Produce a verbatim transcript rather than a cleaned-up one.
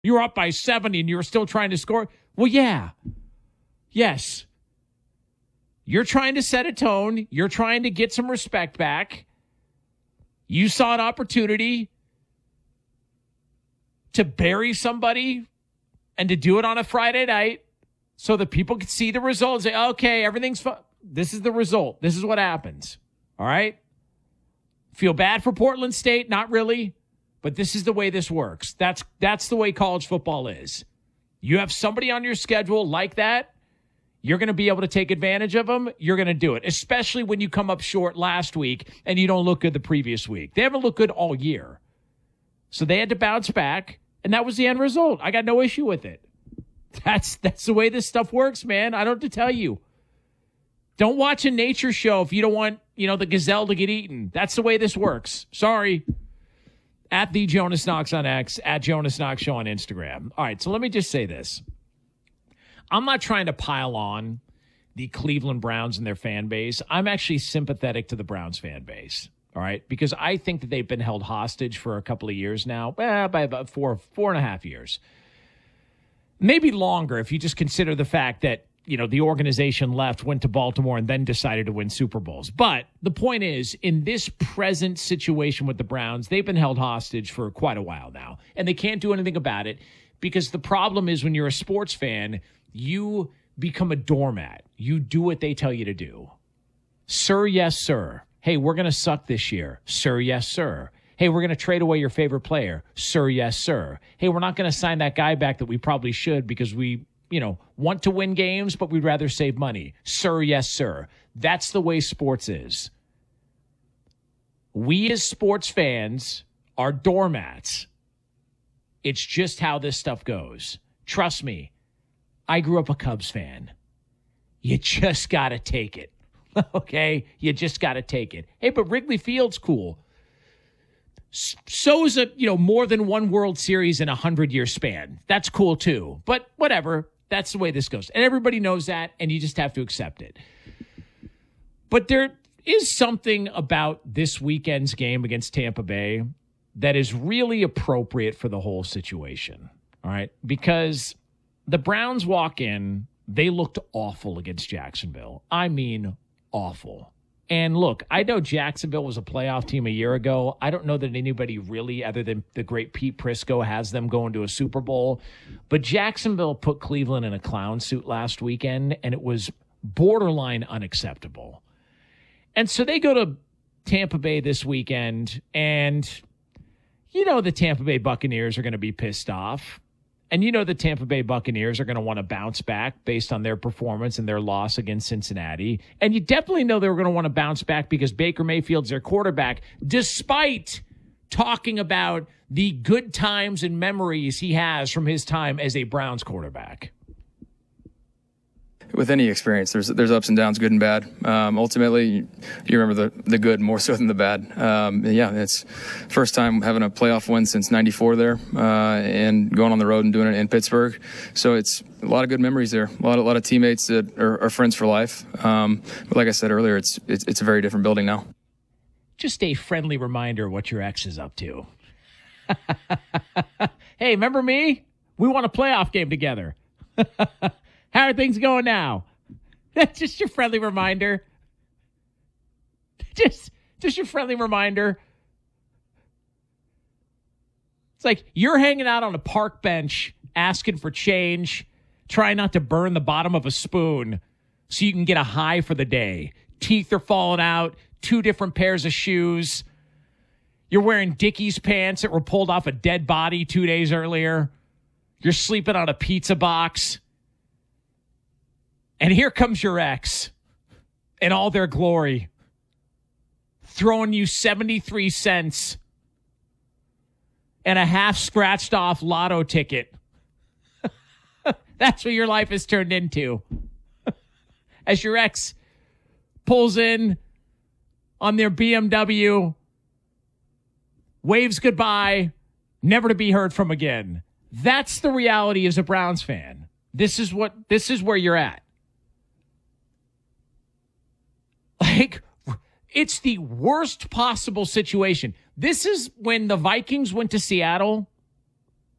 You were up by seventy and you were still trying to score. Well, yeah. Yes. You're trying to set a tone. You're trying to get some respect back. You saw an opportunity to bury somebody and to do it on a Friday night so that people could see the result and say, okay, everything's fine. This is the result. This is what happens. All right? Feel bad for Portland State? Not really. But this is the way this works. That's that's the way college football is. You have somebody on your schedule like that, you're going to be able to take advantage of them. You're going to do it, especially when you come up short last week and you don't look good the previous week. They haven't looked good all year. So they had to bounce back, and that was the end result. I got no issue with it. That's that's the way this stuff works, man. I don't have to tell you. Don't watch a nature show if you don't want, you know, the gazelle to get eaten. That's the way this works. Sorry. At the Jonas Knox on X, at Jonas Knox Show on Instagram. All right, so let me just say this. I'm not trying to pile on the Cleveland Browns and their fan base. I'm actually sympathetic to the Browns fan base, all right, because I think that they've been held hostage for a couple of years now, eh, by about four, four and a half years. Maybe longer if you just consider the fact that, you know, the organization left, went to Baltimore, and then decided to win Super Bowls. But the point is, in this present situation with the Browns, they've been held hostage for quite a while now, and they can't do anything about it because the problem is when you're a sports fan, you become a doormat. You do what they tell you to do. Sir, yes, sir. Hey, we're going to suck this year. Sir, yes, sir. Hey, we're going to trade away your favorite player. Sir, yes, sir. Hey, we're not going to sign that guy back that we probably should because we, you know, want to win games, but we'd rather save money. Sir, yes, sir. That's the way sports is. We as sports fans are doormats. It's just how this stuff goes. Trust me, I grew up a Cubs fan. You just got to take it. Okay? You just got to take it. Hey, but Wrigley Field's cool. So is a, you know, more than one World Series in a hundred-year span. That's cool, too. But whatever. That's the way this goes. And everybody knows that, and you just have to accept it. But there is something about this weekend's game against Tampa Bay that is really appropriate for the whole situation. All right? Because the Browns walk in, they looked awful against Jacksonville. I mean, awful. And look, I know Jacksonville was a playoff team a year ago. I don't know that anybody really, other than the great Pete Prisco, has them going to a Super Bowl. But Jacksonville put Cleveland in a clown suit last weekend, and it was borderline unacceptable. And so they go to Tampa Bay this weekend, and you know the Tampa Bay Buccaneers are going to be pissed off. And you know the Tampa Bay Buccaneers are going to want to bounce back based on their performance and their loss against Cincinnati. And you definitely know they were going to want to bounce back because Baker Mayfield's their quarterback, despite talking about the good times and memories he has from his time as a Browns quarterback. With any experience, there's there's ups and downs, good and bad. Um, ultimately, you, you remember the, the good more so than the bad. Um, yeah, it's first time having a playoff win since ninety-four there, uh, and going on the road and doing it in Pittsburgh. So it's a lot of good memories there. A lot of, a lot of teammates that are, are friends for life. Um, but like I said earlier, it's, it's it's a very different building now. Just a friendly reminder of what your ex is up to. Hey, remember me? We won a playoff game together. How are things going now? That's just your friendly reminder. Just, just your friendly reminder. It's like you're hanging out on a park bench asking for change, trying not to burn the bottom of a spoon so you can get a high for the day. Teeth are falling out, two different pairs of shoes. You're wearing Dickies pants that were pulled off a dead body two days earlier. You're sleeping on a pizza box. And here comes your ex in all their glory, throwing you seventy-three cents and a half scratched off lotto ticket. That's what your life has turned into. As your ex pulls in on their B M W, waves goodbye, never to be heard from again. That's the reality as a Browns fan. This is what, this is where you're at. Like, it's the worst possible situation. This is when the Vikings went to Seattle